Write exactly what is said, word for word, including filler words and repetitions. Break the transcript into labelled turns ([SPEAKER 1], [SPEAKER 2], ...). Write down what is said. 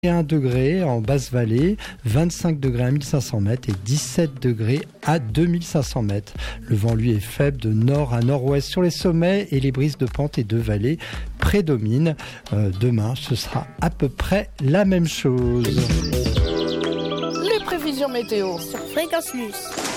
[SPEAKER 1] un degrés en basse vallée, vingt-cinq degrés à mille cinq cents mètres et dix-sept degrés à deux mille cinq cents mètres. Le vent, lui, est faible de nord à nord-ouest sur les sommets et les brises de pente et de vallée prédominent. Euh, demain, ce sera à peu près la même chose.
[SPEAKER 2] Les prévisions météo
[SPEAKER 3] sur Fréquence Plus.